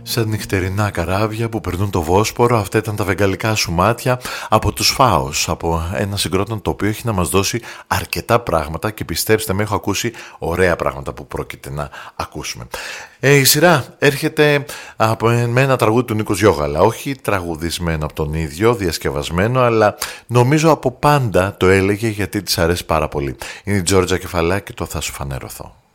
Σαν νυχτερινά καράβια που περνούν το Βόσπορο, αυτά ήταν τα βεγγαλικά σου μάτια από τους Φάος, από ένα συγκρότημα το οποίο έχει να μας δώσει αρκετά πράγματα και πιστέψτε με, έχω ακούσει ωραία πράγματα που πρόκειται να ακούσουμε. Η σειρά έρχεται με ένα τραγούδι του Νίκου Γιώγαλα, όχι τραγουδισμένο από τον ίδιο, διασκευασμένο, αλλά νομίζω από πάντα το έλεγε γιατί της αρέσει πάρα πολύ. Είναι η Τζόρτζα Κεφαλάκη, το «Θα σου φανερωθώ».